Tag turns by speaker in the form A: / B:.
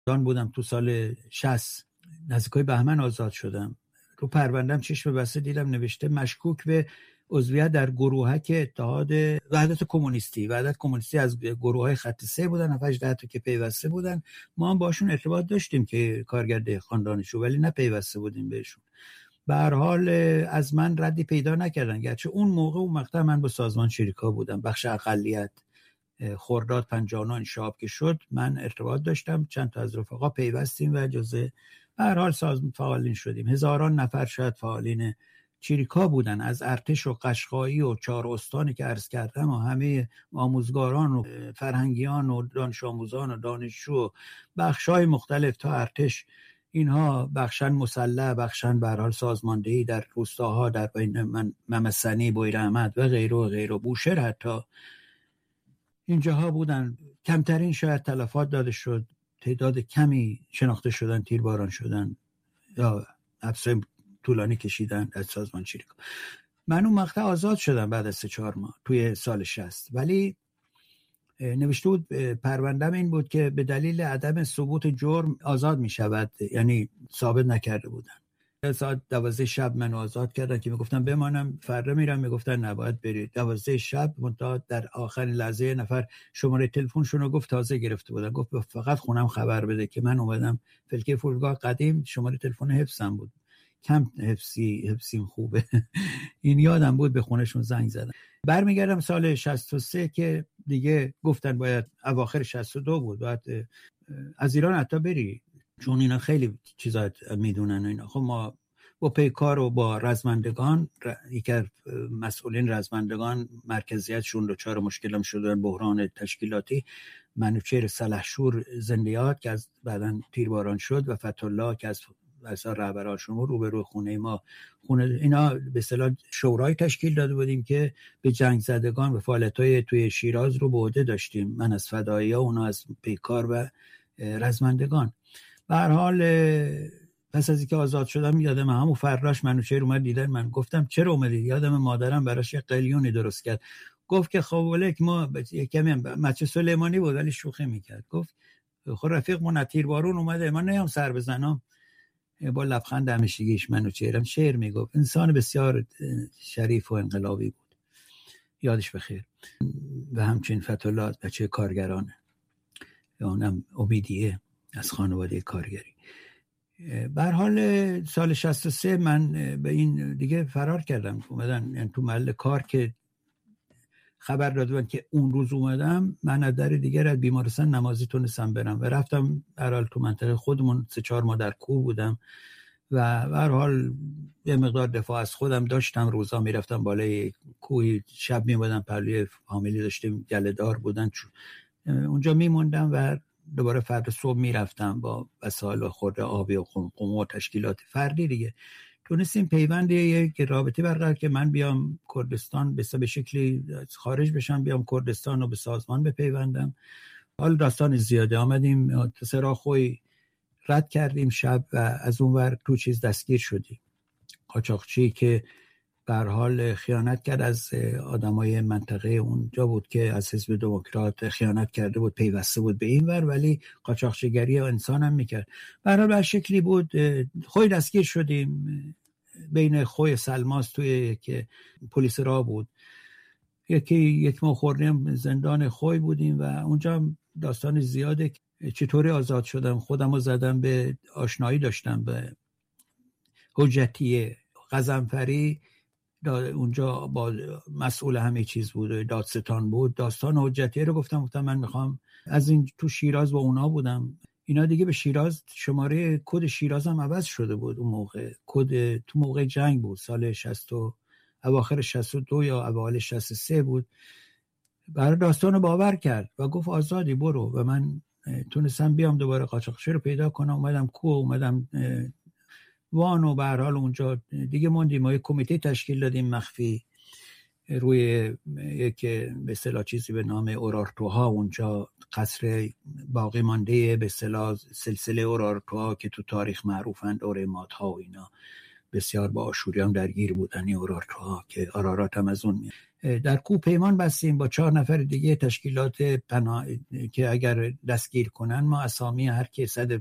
A: دان بودم تو سال 60 نزدیکای بهمن آزاد شدم. رو پروندم چشم بسته دیدم نوشته مشکوک به عضویت در گروهک اتحاد وحدت کمونیستی. وحدت کمونیستی از گروه‌های خط 3 بودن، 7-8 تا که پیوسته بودن. ما هم باشون ارتباط داشتیم که کارگرد دهقان دانشجو، ولی نه پیوسته بودیم بهشون. به هر حال از من ردی پیدا نکردن، گرچه اون موقع اون مقطع من با سازمان چریکا بودم، بخش اقلیت. خرداد 59 انشاب که شد من ارتباط داشتم، چند تا از رفقا پیوستیم و جزء به هر حال سازمان فعالین شدیم. هزاران نفر شاید فعالین چریکا بودن، از ارتش و قشقایی و 4 استانی که عرض کردم و همه آموزگاران و فرهنگیان و دانش آموزان و دانشجو، بخشای مختلف تا ارتش. اینها بخشن مسلح، بخشن به هر حال سازماندهی در روستاها، در بین ممسنی، بویر احمد و غیره و غیره، بوشهر حتی اینجاها بودن. کمترین شاید تلفات داده شد، تعداد کمی شناخته شدن، تیرباران شدن یا حبس طولانی کشیدن از سازمان چریکا. من اون مقطع آزاد شدم بعد از 3-4 ماه توی سال 60، ولی نوشته بود پروندم این بود که به دلیل عدم ثبوت جرم آزاد می شود، یعنی ثابت نکرده بودن. ساعت 12 شب منو آزاد کردن که میگفتن بمانم، فردا میرم، میگفتن نباید برید. 12 شب منتها در آخرین لحظه نفر شماره تلفنشون رو گفت تازه گرفته بودن، گفت فقط خونم خبر بده که من اومدم. فلکه فرودگاه قدیم شماره تلفن حفظم بود، کم حفظیم خوبه. این یادم بود به خونشون زنگ زدم. برمیگردم سال 63 که دیگه گفتن باید اواخر 62 بود باید از ایران حتی بری، چون اینا خیلی چیزا میدونن اینا. خب ما با پیکار و با رزمندگان، یکی از مسئولین رزمندگان مرکزیتشون دچار مشکلم شدن، بحران تشکیلاتی، منوچهر سلحشور زندیات که از بعداً تیرباران شد و فتح‌الله که از واسه رهبراشون روبرو خونه ما، خونه اینا به اصطلاح شورای تشکیل داده بودیم که به جنگ زدگان و فعالیت‌های توی شیراز رو به عهده داشتیم، من از فدایی‌ها، اونا از پیکار و رزمندگان. به هر حال پس از اینکه آزاد شدم یادم همون فراش منوچهر اومد دیدن من، گفتم چرا اومدی؟ یادم مادرم براش یک قلیونی درست کرد، گفت که خب ولک ما کمی مچه سلیمانی بود ولی شوخی میکرد، گفت خب رفیق من تیربارون اومده من نیام سر بزنم. با لبخند همیشگیش منوچهرم شعر میگفت. انسان بسیار شریف و انقلابی بود، یادش بخیر. و همچنین فتح‌الله بچه کارگرانه، اونم امیدیه از خانواده کارگری. به هر حال سال 63 من به این دیگه فرار کردم، اومدن یعنی تو محل کار که خبر دادن که اون روز اومدم، من از در دیگر از بیمارستان نمازی تونستم برم و رفتم هر حال تو منطقه خودمون 3-4 ماه در کوه بودم و به هر حال یه مقدار دفاع از خودم داشتم. روزا میرفتم بالای کوه، شب میومدم پهلوی فامیلی داشتیم گله‌دار بودن، اونجا میموندم و دوباره فردا صبح میرفتم با وسایل و خورده آبی و قمقمه و تشکیلات فردی دیگه. تونستیم پیوند یک رابطه برقرار که من بیام کردستان به شکلی خارج بشم، بیام کردستان و به سازمان بپیوندم. حال داستان زیاده، آمدیم سراخوی رد کردیم شب و از اون ور تو چیز دستگیر شدیم، قاچاقچی که به هر حال خیانت کرد از آدمای منطقه اونجا بود که از حزب دموکرات خیانت کرده بود، پیوسته بود به این ور ولی قاچاقچیگری انسان هم میکرد. به هر حال به شکلی بود خوی دستگیر شدیم بین خوی سلماس توی که پلیس راه بود، یک ماه خوردیم زندان خوی بودیم و اونجا داستان زیاده. چطوری آزاد شدم، خودم رو زدم به آشنایی داشتم به حجتیه غضنفری، اونجا با مسئول همه چیز بود، دادستان بود. داستان حجتیه رو گفتم من میخوام از این تو شیراز با اونا بودم، اینا دیگه به شیراز شماره کد شیراز هم عوض شده بود. اون موقع کد تو موقع جنگ بود، سال 60 اواخر 62 یا اوایل 63 بود. برای داستان رو باور کرد و گفت آزادی برو و من تونستم بیام دوباره قاچاقچی رو پیدا کنم. اومدم کوه، اومدم وانو، به هر حال اونجا دیگه موندیم. ما یک کمیته تشکیل دادیم مخفی روی یک به اصطلاح چیزی به نام اورارتوها، اونجا قصر باقی مانده به اصطلاح سلسله اورارتوها که تو تاریخ معروفند، اورمات‌ها و اینا. بسیار با آشوریان درگیر بودن اورارتوها که آرارات هم از اون میاد. در کوه پیمان بستیم با 4 نفر دیگه تشکیلات پناه که اگر دستگیر کنن ما اسامی هر کی